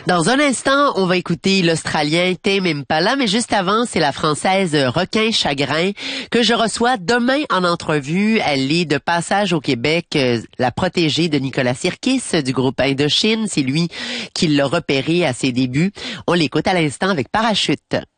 Dans un instant, on va écouter l'Australien Tame Impala, mais juste avant, c'est la Française Requin Chagrin que je reçois demain en entrevue. Elle est de passage au Québec, la protégée de Nicolas Sirkis du groupe Indochine. C'est lui qui l'a repérée à ses débuts. On l'écoute à l'instant avec Parachute.